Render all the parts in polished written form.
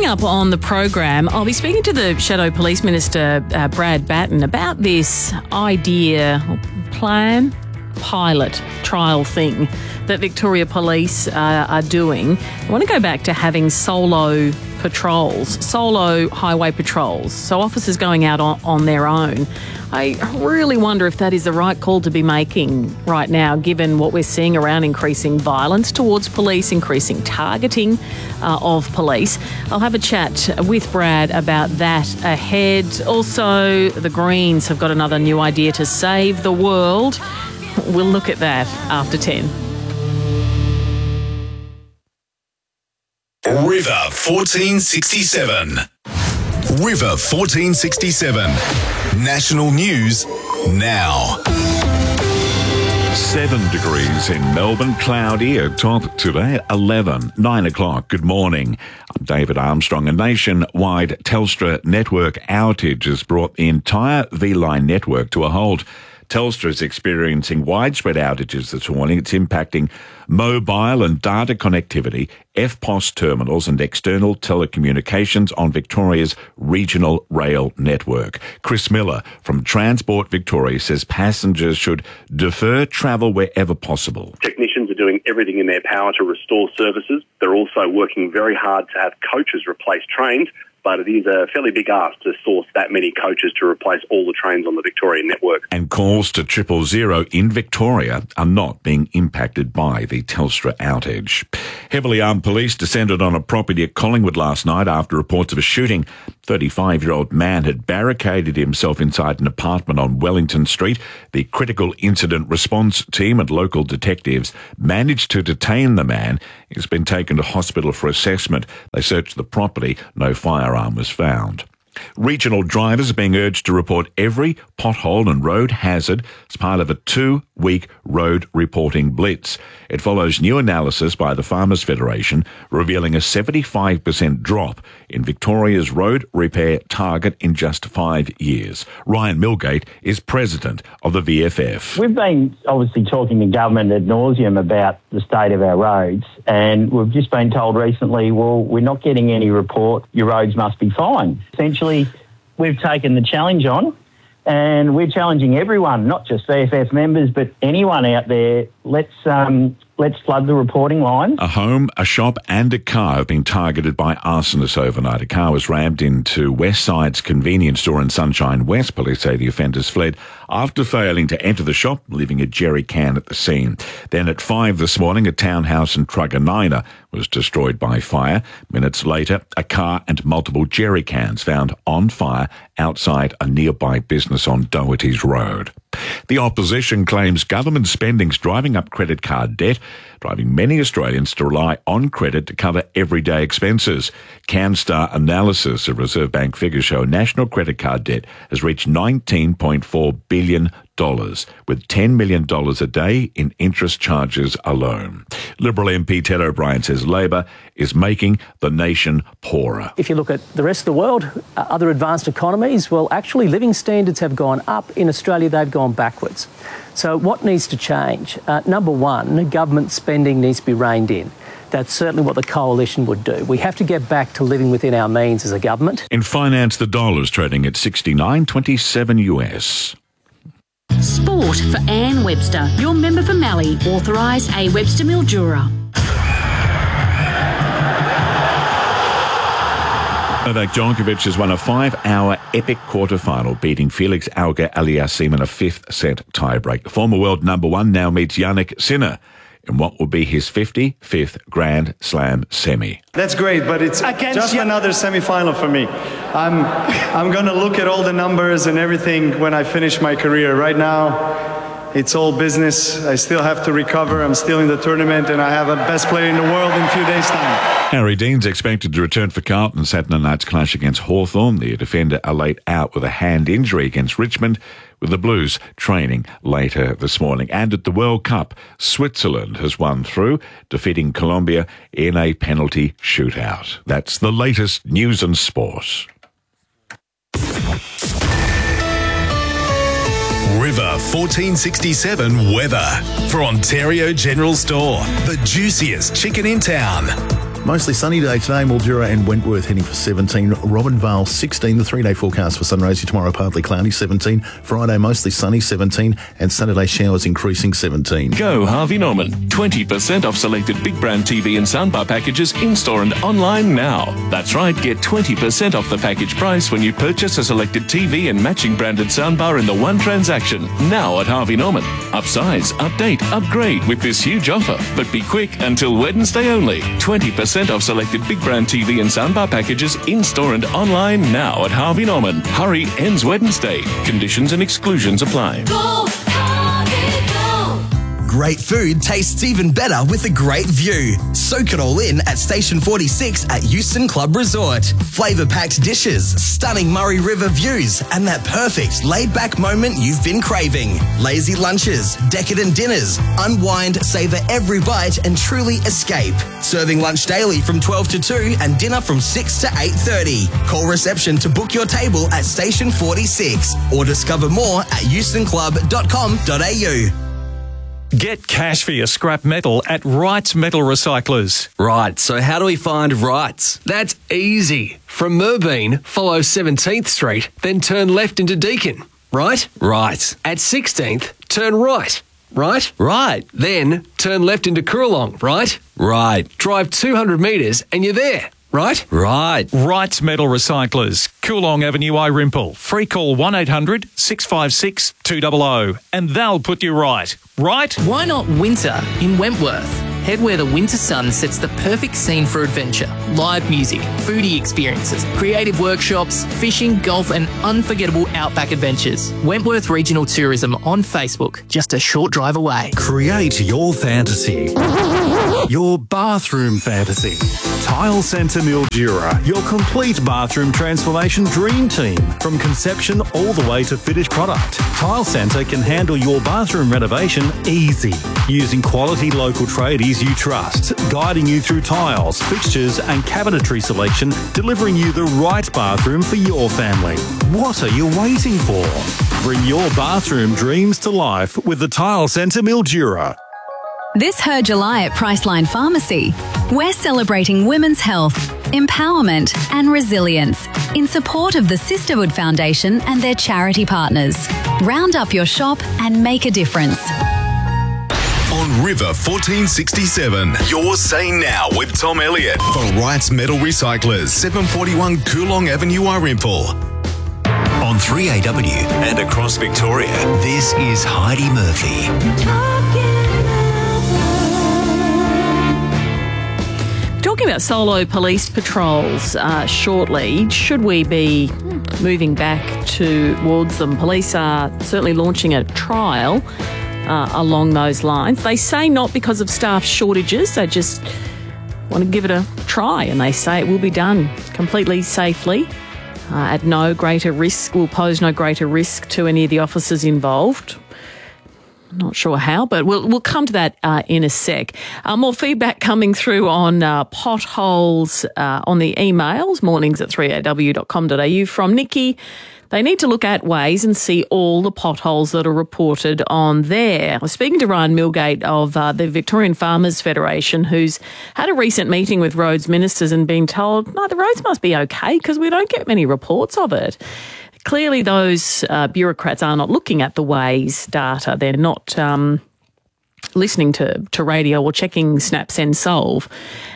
up on the program, I'll be speaking to the Shadow Police Minister, Brad Batten, about this idea, plan, pilot, trial thing that Victoria Police are doing. I want to go back to having solo patrols, solo highway patrols, so officers going out on their own. I really wonder if that is the right call to be making right now, given what we're seeing around increasing violence towards police, increasing targeting of police. I'll have a chat with Brad about that ahead. Also, the Greens have got another new idea to save the world. We'll look at that after 10. River 1467. River 1467. National news now. 7 degrees in Melbourne, cloudy at top today, 9 o'clock. Good morning. I'm David Armstrong. A nationwide Telstra network outage has brought the entire V-Line network to a halt. Telstra is experiencing widespread outages this morning. It's impacting mobile and data connectivity, FPOS terminals and external telecommunications on Victoria's regional rail network. Chris Miller from Transport Victoria says passengers should defer travel wherever possible. Technicians are doing everything in their power to restore services. They're also working very hard to have coaches replace trains, but it is a fairly big ask to source that many coaches to replace all the trains on the Victorian network. And calls to 000 in Victoria are not being impacted by the Telstra outage. Heavily armed police descended on a property at Collingwood last night after reports of a shooting. 35-year-old man had barricaded himself inside an apartment on Wellington Street. The critical incident response team and local detectives managed to detain the man. He's been taken to hospital for assessment. They searched the property. No firearm was found. Regional drivers are being urged to report every pothole and road hazard as part of a 2-week road reporting blitz. It follows new analysis by the Farmers Federation revealing a 75% drop in Victoria's road repair target in just 5 years. Ryan Milgate is president of the VFF. We've been obviously talking to government ad nauseum about the state of our roads, and we've just been told recently, well, we're not getting any report, your roads must be fine. Essentially, we've taken the challenge on, and we're challenging everyone, not just VFF members, but anyone out there. Let's flood the reporting lines. A home, a shop and a car have been targeted by arsonists overnight. A car was rammed into Westside's convenience store in Sunshine West. Police say the offenders fled after failing to enter the shop, leaving a jerry can at the scene. Then at 5 this morning, a townhouse in Truganina was destroyed by fire. Minutes later, a car and multiple jerry cans found on fire outside a nearby business on Doherty's Road. The opposition claims government spending's driving up credit card debt, driving many Australians to rely on credit to cover everyday expenses. CanStar analysis of Reserve Bank figures show national credit card debt has reached $19.4 billion, with $10 million a day in interest charges alone. Liberal MP Ted O'Brien says Labor is making the nation poorer. If you look at the rest of the world, other advanced economies, well, actually living standards have gone up. In Australia, they've gone backwards. So what needs to change? Number one, government spending needs to be reined in. That's certainly what the coalition would do. We have to get back to living within our means as a government. In finance, the dollar's trading at 69.27 US. Sport for Anne Webster, your member for Mallee, authorised A. Webster Mildura. Novak Djokovic has won a 5-hour epic quarter-final, beating Felix Auger-Aliassime in a 5th-set tiebreak. The former world number one now meets Jannik Sinner in what will be his 55th Grand Slam semi. That's great, but it's just another semi-final for me. I'm going to look at all the numbers and everything when I finish my career. Right now, it's all business. I still have to recover. I'm still in the tournament, and I have a best player in the world in a few days' time. Harry Dean's expected to return for Carlton Saturday night's clash against Hawthorn. The defender are late out with a hand injury against Richmond, with the Blues training later this morning. And at the World Cup, Switzerland has won through, defeating Colombia in a penalty shootout. That's the latest news and sport. River 1467 weather for Ontario General Store, the juiciest chicken in town. Mostly sunny day today. Mildura and Wentworth heading for 17. Robinvale 16. The 3-day forecast for sunrise tomorrow partly cloudy 17. Friday mostly sunny 17. And Saturday showers increasing 17. Go Harvey Norman. 20% off selected big brand TV and soundbar packages in-store and online now. That's right, get 20% off the package price when you purchase a selected TV and matching branded soundbar in the one transaction. Now at Harvey Norman. Upsize, update, upgrade with this huge offer. But be quick until Wednesday only. 20% off selected big brand TV and soundbar packages in-store and online now at Harvey Norman. Hurry, ends Wednesday. Conditions and exclusions apply. Go, Harvey, go. Great food tastes even better with a great view. Soak it all in at Station 46 at Euston Club Resort. Flavour-packed dishes, stunning Murray River views, and that perfect laid-back moment you've been craving. Lazy lunches, decadent dinners. Unwind, savour every bite, and truly escape. Serving lunch daily from 12 to 2 and dinner from 6 to 8:30. Call reception to book your table at Station 46 or discover more at eustonclub.com.au. Get cash for your scrap metal at Wrights Metal Recyclers. Right, so how do we find Wrights? That's easy. From Merbein, follow 17th Street, then turn left into Deakin. Right? Right. At 16th, turn right. Right? Right. Then turn left into Coorong. Right? Right. Drive 200 metres and you're there. Right? Right. Wrights Metal Recyclers, Coorong Avenue, Irimple. Free call 1800 656 200 and they'll put you right. Right? Why not winter in Wentworth? Head where the winter sun sets the perfect scene for adventure. Live music, foodie experiences, creative workshops, fishing, golf and unforgettable outback adventures. Wentworth Regional Tourism on Facebook, just a short drive away. Create your fantasy. Your bathroom fantasy. Tile Centre Mildura, your complete bathroom transformation dream team. From conception all the way to finished product. Tile Centre can handle your bathroom renovation easy. Using quality local tradies you trust, guiding you through tiles, fixtures and cabinetry selection, delivering you the right bathroom for your family. What are you waiting for? Bring your bathroom dreams to life with the Tile Centre Mildura. This Her July at Priceline Pharmacy, we're celebrating women's health, empowerment and resilience in support of the Sisterhood Foundation and their charity partners. Round up your shop and make a difference. On River 1467, you're saying now with Tom Elliott for Wrights Metal Recyclers, 741 Coorong Avenue, Irimple. On 3AW and across Victoria, this is Heidi Murphy. Talking about solo police patrols shortly, should we be moving back towards them? Police are certainly launching a trial along those lines. They say not because of staff shortages, they just want to give it a try, and they say it will be done completely safely at no greater risk, will pose no greater risk to any of the officers involved. Not sure how, but we'll come to that in a sec. More feedback coming through on potholes on the emails, mornings@3aw.com.au from Nikki. They need to look at ways and see all the potholes that are reported on there. I was speaking to Ryan Milgate of the Victorian Farmers Federation, who's had a recent meeting with roads ministers and been told, no, the roads must be okay because we don't get many reports of it. Clearly, those bureaucrats are not looking at the Waze data. They're not listening to radio or checking Snap, Send, Solve.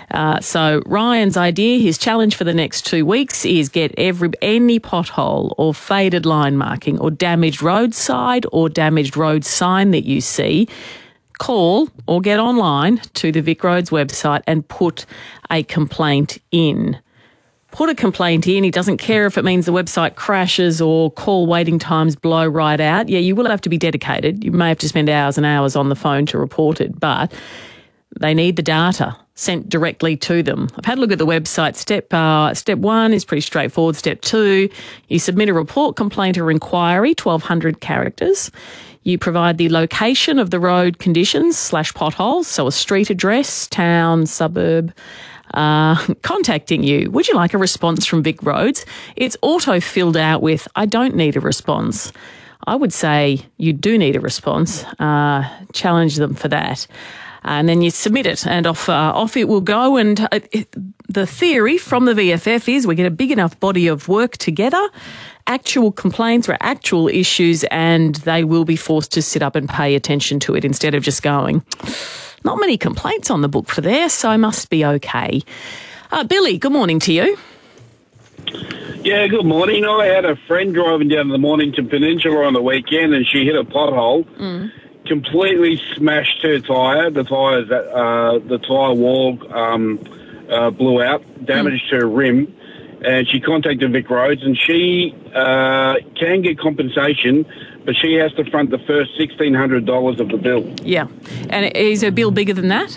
So Ryan's idea, his challenge for the next 2 weeks is get any pothole or faded line marking or damaged roadside or damaged road sign that you see, call or get online to the Vic Roads website and put a complaint in. Put a complaint in. He doesn't care if it means the website crashes or call waiting times blow right out. Yeah, you will have to be dedicated. You may have to spend hours and hours on the phone to report it, but they need the data sent directly to them. I've had a look at the website. Step 1 is pretty straightforward. Step 2, you submit a report, complaint or inquiry, 1,200 characters. You provide the location of the road conditions / potholes, so a street address, town, suburb, contacting you. Would you like a response from Vic Roads? It's auto-filled out with, I don't need a response. I would say you do need a response. Challenge them for that. And then you submit it, and off it will go. And the theory from the VFF is we get a big enough body of work together, actual complaints or actual issues, and they will be forced to sit up and pay attention to it instead of just going, not many complaints on the book for there, so I must be okay. Billy, good morning to you. Yeah, good morning. I had a friend driving down to the Mornington Peninsula on the weekend, and she hit a pothole, completely smashed her tyre. The tyre wall blew out, damaged her rim, and she contacted Vic Roads, and she can get compensation, but she has to front the first $1,600 of the bill. Yeah, and is her bill bigger than that?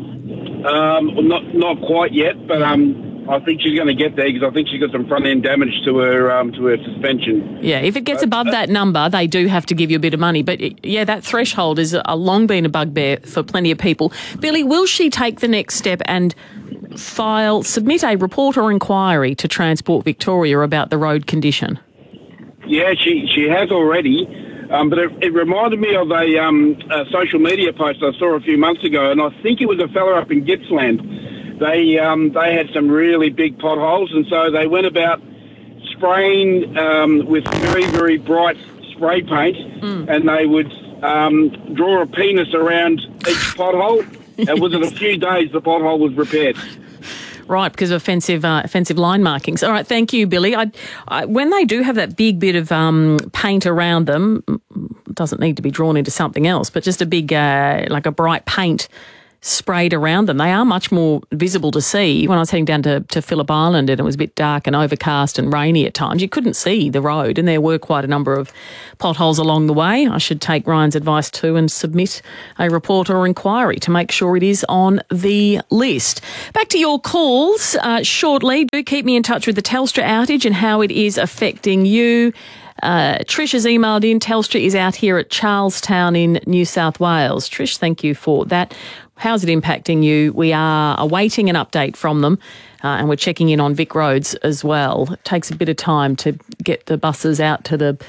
Not quite yet, but I think she's going to get there because I think she's got some front-end damage to her suspension. Yeah, if it gets above that number, they do have to give you a bit of money. But, yeah, that threshold has long been a bugbear for plenty of people. Billy, will she take the next step and submit a report or inquiry to Transport Victoria about the road condition? Yeah, she has already. But it reminded me of a social media post I saw a few months ago, and I think it was a fella up in Gippsland. They had some really big potholes, and so they went about spraying with very, very bright spray paint, and they would draw a penis around each pothole, and within a few days the pothole was repaired. Right, because of offensive line markings. All right, thank you, Billy. When they do have that big bit of paint around them, it doesn't need to be drawn into something else, but just a big, like a bright paint sprayed around them, they are much more visible to see. When I was heading down to Phillip Island and it was a bit dark and overcast and rainy at times, you couldn't see the road, and there were quite a number of potholes along the way. I should take Ryan's advice too and submit a report or inquiry to make sure it is on the list. Back to your calls shortly. Do keep me in touch with the Telstra outage and how it is affecting you. Trish has emailed in. Telstra is out here at Charlestown in New South Wales. Trish, thank you for that. How's it impacting you? We are awaiting an update from them, and we're checking in on Vic Roads as well. It takes a bit of time to get the buses out to the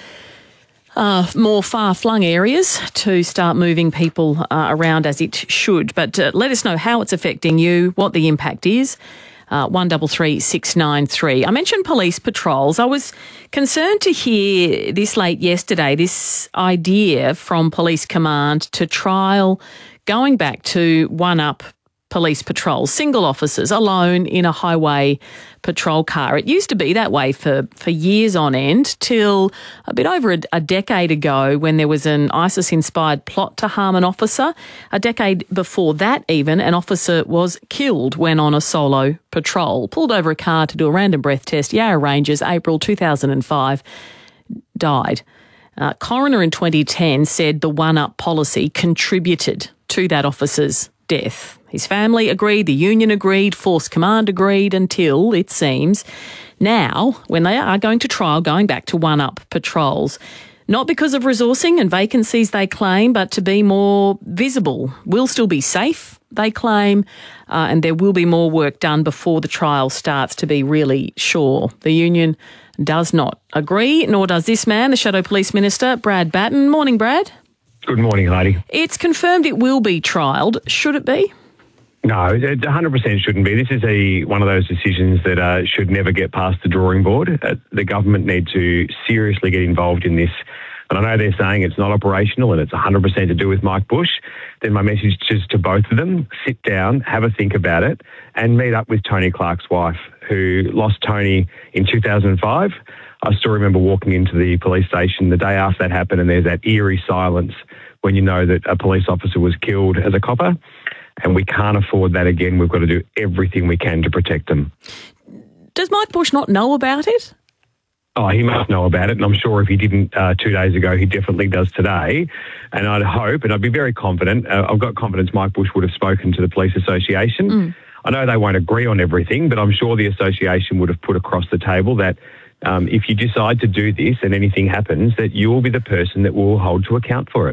more far-flung areas to start moving people around as it should. But let us know how it's affecting you, what the impact is. 133 693. I mentioned police patrols. I was concerned to hear this late yesterday, this idea from Police Command to trial going back to one-up police patrols, single officers alone in a highway patrol car. It used to be that way for years on end till a bit over a decade ago when there was an ISIS-inspired plot to harm an officer. A decade before that even, an officer was killed when on a solo patrol. Pulled over a car to do a random breath test. Yarra Rangers, April 2005, died. Coroner in 2010 said the one-up policy contributed to that officer's death. His family agreed, the union agreed, Force Command agreed until, it seems, now, when they are going to trial, going back to one-up patrols, not because of resourcing and vacancies they claim, but to be more visible. Will still be safe, they claim, and there will be more work done before the trial starts to be really sure. The union does not agree, nor does this man, the Shadow Police Minister, Brad Batten. Morning, Brad. Good morning, lady. It's confirmed it will be trialled. Should it be? No, it 100% shouldn't be. This is one of those decisions that should never get past the drawing board. The government need to seriously get involved in this. And I know they're saying it's not operational and it's 100% to do with Mike Bush. Then my message is to both of them, sit down, have a think about it, and meet up with Tony Clark's wife, who lost Tony in 2005. I still remember walking into the police station the day after that happened, and there's that eerie silence when you know that a police officer was killed as a copper, and we can't afford that again. We've got to do everything we can to protect them. Does Mike Bush not know about it? Oh, he must know about it, and I'm sure if he didn't 2 days ago, he definitely does today. And I'd hope, and I'd be very confident, I've got confidence Mike Bush would have spoken to the Police Association. I know they won't agree on everything, but I'm sure the association would have put across the table that if you decide to do this and anything happens, that you will be the person that will hold to account for it.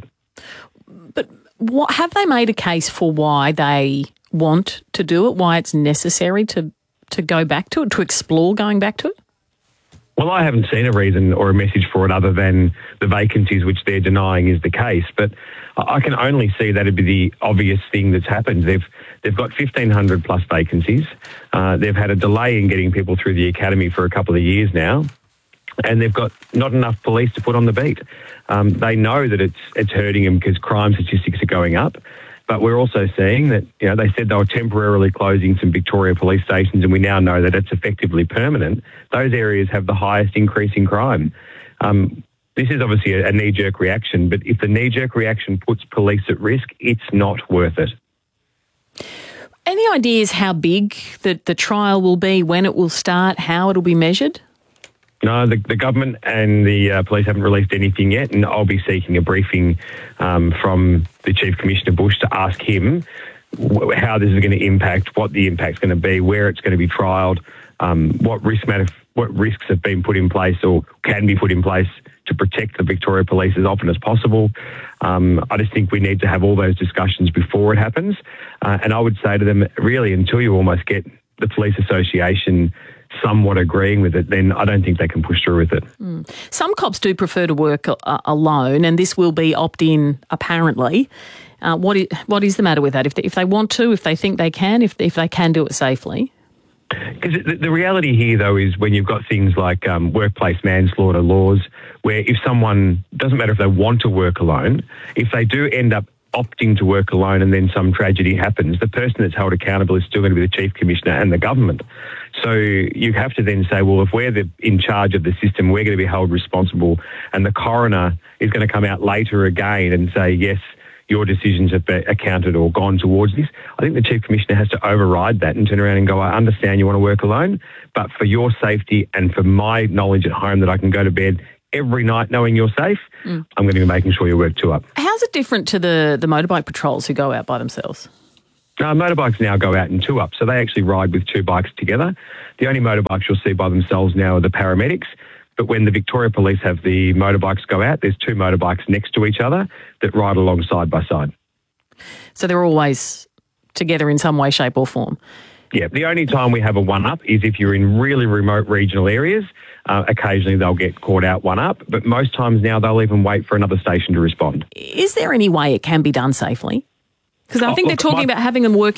But what have they made a case for why they want to do it, why it's necessary to go back to it, to explore going back to it? Well, I haven't seen a reason or a message for it other than the vacancies, which they're denying is the case. But I can only see that would be the obvious thing that's happened. They've got 1,500 plus vacancies. They've had a delay in getting people through the academy for a couple of years now, and they've got not enough police to put on the beat. They know that it's hurting them because crime statistics are going up. But we're also seeing that, they said they were temporarily closing some Victoria police stations, and we now know that it's effectively permanent. Those areas have the highest increase in crime. This is obviously a knee-jerk reaction, but if the knee-jerk reaction puts police at risk, it's not worth it. Any ideas how big the trial will be, when it will start, how it'll be measured? No, the government and the police haven't released anything yet, and I'll be seeking a briefing from the Chief Commissioner Bush to ask him how this is going to impact, what the impact's going to be, where it's going to be trialled, what risks have been put in place or can be put in place to protect the Victoria Police as often as possible. I just think we need to have all those discussions before it happens. And I would say to them, really, until you almost get the Police Association somewhat agreeing with it, then I don't think they can push through with it. Some cops do prefer to work alone, and this will be opt-in, apparently. What is the matter with that? If they want to, if they think they can, if they can do it safely? Because the reality here, though, is when you've got things like workplace manslaughter laws, where if someone, doesn't matter if they want to work alone, if they do end up opting to work alone and then some tragedy happens, the person that's held accountable is still going to be the Chief Commissioner and the government. So you have to then say, well, if we're in charge of the system, we're going to be held responsible, and the coroner is going to come out later again and say, yes, your decisions have been accounted or gone towards this. I think the Chief Commissioner has to override that and turn around and go, I understand you want to work alone, but for your safety and for my knowledge at home that I can go to bed every night knowing you're safe, I'm going to be making sure you work two up. How's it different to the motorbike patrols who go out by themselves? Motorbikes now go out in two up, so they actually ride with two bikes together. The only motorbikes you'll see by themselves now are the paramedics, but when the Victoria Police have the motorbikes go out, there's two motorbikes next to each other that ride along side by side. So they're always together in some way, shape or form? Yeah, the only time we have a one-up is if you're in really remote regional areas. Occasionally they'll get caught out one-up, but most times now they'll even wait for another station to respond. Is there any way it can be done safely? Because I think they're talking about having them work